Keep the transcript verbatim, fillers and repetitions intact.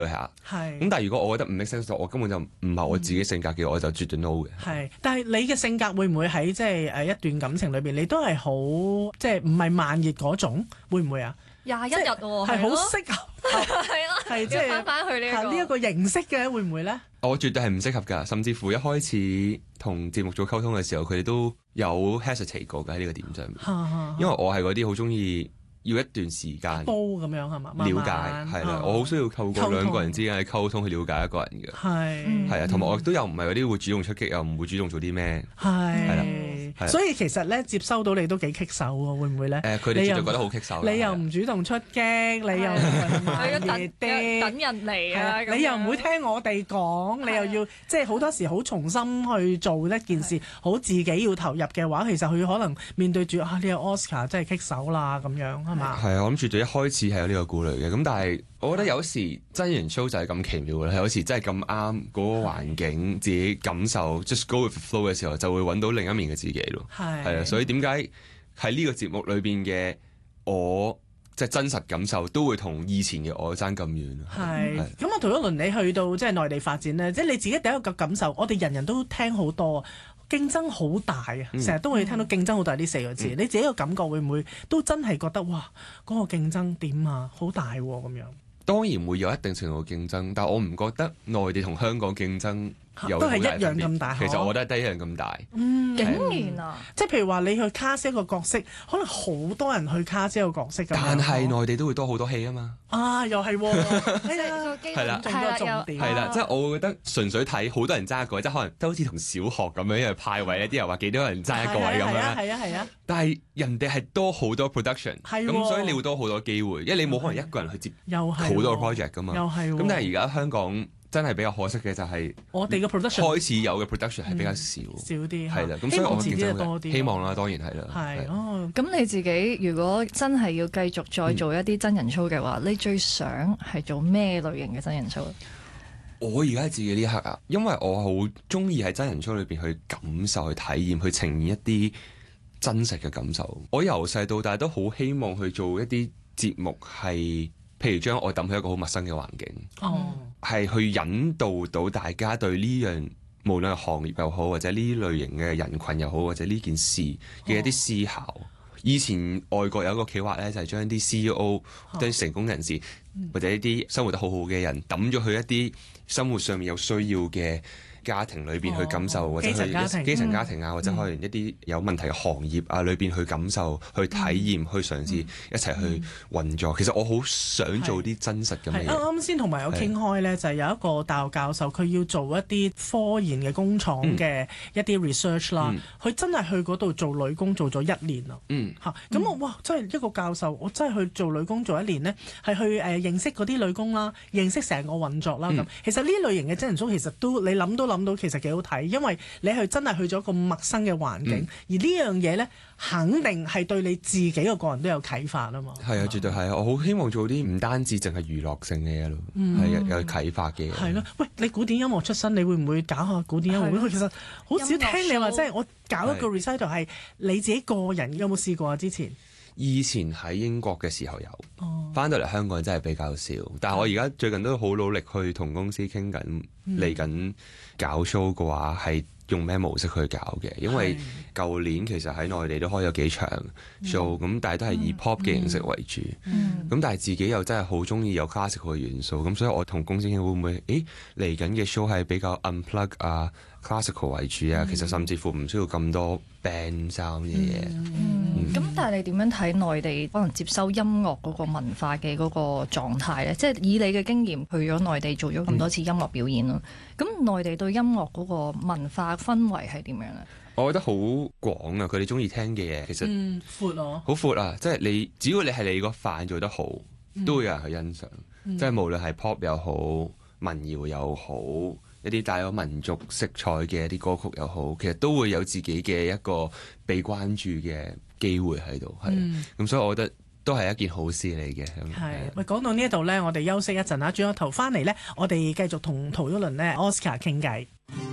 下。 係。 咁但係如果我覺得唔 make sense，我根本就唔係我自己性格嘅，嗯、我就絕對 no 嘅。 係，但係你嘅性格會唔會喺即係誒一段感情裏邊，你都係好即係唔係慢熱嗰種，會唔會啊？ 廿一日喎， 係好適合， 係咯， 係即係翻返去呢呢一個形式嘅，會唔會咧？ 我絕對係唔適合㗎，甚至乎一開始同節目組溝通嘅時候，佢哋都有 hesitate 過㗎喺呢個點上面，因為我係嗰啲好中意要一段時間煲咁樣係嘛？ 了解係啦，我好需要透過兩個人之間嘅溝通去了解一個人嘅，係係啊，同埋我都又唔係嗰啲會主動出擊，又唔會主動做啲咩，係係啦。 所以其實咧接收到你都幾棘手喎，會唔會咧？ 誒，佢哋就覺得好棘手。 你又唔主動出擊，你又慢嘢啲， 等人嚟啊！ 你又唔會聽我哋講，你又要即係好多時好重新去做一件事，好自己要投入嘅話，其實佢可能面對住啊呢個 Oscar 真係棘手啦咁樣係嘛？ 係啊，我諗絕對一開始係有呢個顧慮嘅，咁但係我覺得有時真人 show 就係咁奇妙啦，有時真係咁啱嗰個環境，自己感受 just go with the flow 嘅時候，就會揾到另一面嘅自己咯。係係啊，所以點解喺呢個節目裏邊嘅我即係真實感受，都會同以前嘅我爭咁遠。 係咁啊，陶一倫你去到即係內地發展咧，即係你自己第一個感受，我哋人人都聽好多。競爭好大啊！成日都會聽到競爭好大呢四個字，嗯、你自己個感覺會唔會都真係覺得哇嗰、嗰個競爭點啊好大喎咁樣？ 當然會有一定程度嘅競爭，但我唔覺得內地同香港競爭有都係一樣咁大。 其實我覺得係一樣咁大。 嗯， 竟然啊！ 即係譬如話你去卡一個角色，可能好多人去卡一個角色咁。 但係內地都會多好多戲啊嘛。 啊，又係喎，係啊， 係啦， 仲多重點。 係啦，即係我會覺得純粹睇好多人爭一個位，即係可能都好似同小學咁樣，因為派位咧，啲人話幾多人爭一個位咁樣啦。 係啊係啊。 但係人哋係多好多 production，咁所以你會多好多機會，因為你冇可能一個人去接好多 project 噶嘛。 又係。 咁但係而家香港真係比較可惜嘅就係我哋嘅 production 開始有嘅 production 係比較少， 少啲係啦。咁所以我競爭多啲， 希望啦，當然係啦。 係哦。 咁你自己如果真係要繼續再做一啲真人 show 嘅話，你最想係做咩類型嘅真人 show？ 我而家自己呢一刻啊，因為我好中意喺真人 show 裏邊去感受、去體驗、去呈現一啲真實嘅感受。我由細到大都好希望去做一啲節目係。譬如將我抌去一個好陌生嘅環境，係、oh. 去引導到大家對呢樣無論係行業又好，或者呢類型嘅人群又好，或者呢件事嘅一啲思考。Oh. 以前外國有一個企劃咧，就係將啲 C E O、啲、oh. 成功人士、oh. 或者一啲生活得好好嘅人抌咗去一啲生活上面有需要嘅家庭裏邊去感受，哦、或者去基層家庭啊，嗯、或者可能一啲有問題嘅行業啊裏邊去感受、嗯、去體驗、去嘗試一齊去運作。嗯、其實我好想做啲真實嘅嘢。 啱啱先同埋有傾開咧，就係有一個大學教授，佢要做一啲科研嘅工廠嘅一啲 research 啦。佢、嗯、真係去嗰度做女工做咗一年啦。嗯，嚇咁我哇，真係一個教授，我真係去做女工做一年呢，係去誒、呃、認識嗰啲女工啦，認識成個運作啦。咁、嗯、其實呢類型嘅真人 show 其實都你諗都諗到其實幾好睇，因為你係真係去咗一個陌生嘅環境，嗯、而呢樣嘢咧，肯定係對你自己個個人都有啟發啊嘛。係啊，絕對係啊！我好希望做啲唔單止淨係娛樂性嘅嘢咯，係、嗯、有有啟發嘅嘢。係咯， 喂，你古典音樂出身，你會唔會搞下古典音樂會？其實好少聽你話，即係我搞一個 recital 係你自己個人，有冇試過啊？之前以前喺英國嘅時候有，翻、哦、到嚟香港真係比較少。但係我而家最近都好努力去同公司傾緊，嚟緊搞 show 嘅話係用咩模式去搞嘅？因為舊年其實喺內地都開咗幾場 show，咁、嗯、但係都係以 pop 嘅形式為主。咁、嗯嗯、但係自己又真係好中意有 classical 嘅元素，咁所以我同公司傾會唔會？誒嚟緊嘅 show 係比較 unplug 啊 classical 為主啊，嗯、其實甚至乎唔需要咁多 band sound 嘅嘢。 咁、嗯、但係你點樣睇內地可能接收音樂嗰個文化嘅嗰個狀態咧？即係以你嘅經驗去咗內地做咗咁多次音樂表演咯，咁、嗯、內地對音樂嗰個文化氛圍係點樣咧？ 我覺得好廣啊！佢哋中意聽嘅嘢其實嗯闊咯， 好闊啊！即係你只要你係你個範做得好，都會有人去欣賞。嗯、即係無論係 pop 又好，民謠又好，一啲帶有民族色彩嘅一啲歌曲又好，其實都會有自己嘅一個被關注嘅機會喺度。係咁、嗯，所以我覺得都係一件好事嚟嘅。係喂，講到呢一度咧，我哋休息一陣啊，轉個頭翻嚟咧，我哋繼續同陶一倫咧 Oscar 傾偈。